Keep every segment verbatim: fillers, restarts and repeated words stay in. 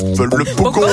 Le pocon.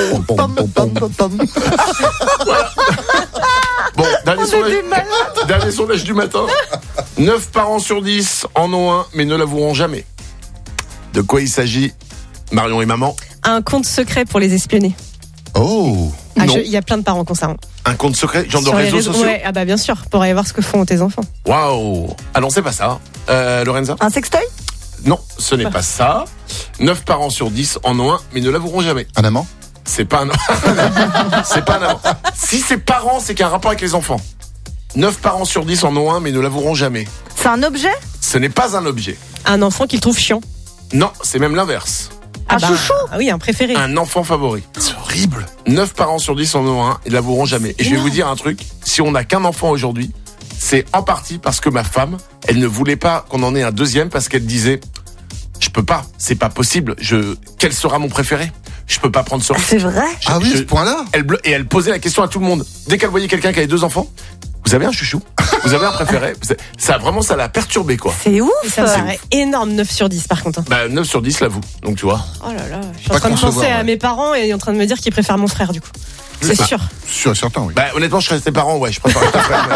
Voilà. Bon, dernier sondage, dernier sondage du matin. neuf parents sur dix en ont un, mais ne l'avoueront jamais. De quoi il s'agit, Marion et maman? Un compte secret pour les espionner. Oh. Ah, Non. je- Il y a plein de parents qui ont ça. hein. Un compte secret, genre de Sur les réseaux réseaux- sociaux? Ouais, ah bah bien sûr, pour aller voir ce que font tes enfants. Waouh. Ah non, c'est pas ça. Euh, Lorenza? Un sextoy? Non, ce n'est pas ça. neuf parents sur dix en ont un, mais ne l'avoueront jamais. Un amant? C'est pas un c'est pas un amant. Si c'est parents, c'est qu'il y a un rapport avec les enfants. neuf parents sur dix en ont un, mais ne l'avoueront jamais. C'est un objet? Ce n'est pas un objet. Un enfant qu'il trouve chiant. Non, c'est même l'inverse. Un bah, chouchou? Ah oui, un préféré. Un enfant favori. C'est horrible. neuf parents sur dix en ont un, ils l'avoueront jamais. Et je vais vous dire un truc, si on n'a qu'un enfant aujourd'hui, c'est en partie parce que ma femme, elle ne voulait pas qu'on en ait un deuxième parce qu'elle disait, je peux pas, c'est pas possible, je, quel sera mon préféré? Je peux pas prendre ce Ah, risque. c'est vrai? Je- Ah oui, à je- ce point-là? Elle bleu- et elle posait la question à tout le monde. Dès qu'elle voyait quelqu'un qui avait deux enfants, vous avez un chouchou? Vous avez un préféré? Vous avez- Ça vraiment, ça l'a perturbé, quoi. C'est ouf! Ça me paraît énorme, neuf sur dix par contre. hein. Bah, neuf sur dix l'avoue. Donc, tu vois. Oh là là, je suis Pas en train de concevoir, penser à ouais. mes parents et en train de me dire qu'ils préfèrent mon frère du coup. C'est Bah. sûr. Sûr et certain, oui. Bah, honnêtement, je serais tes parents, ouais, je préfère ta frère.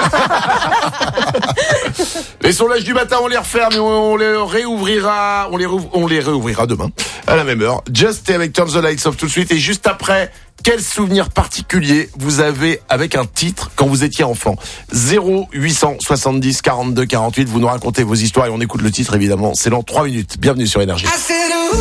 Les sondages du matin, on les referme et on les réouvrira, on les, rouv- on les réouvrira demain, à la même heure. Just et avec Turn the Lights Off tout de suite. Et juste après, quel souvenir particulier vous avez avec un titre quand vous étiez enfant? zéro huit cent soixante-dix quarante-deux quarante-huit, vous nous racontez vos histoires et on écoute le titre évidemment. C'est dans trois minutes. Bienvenue sur Énergie.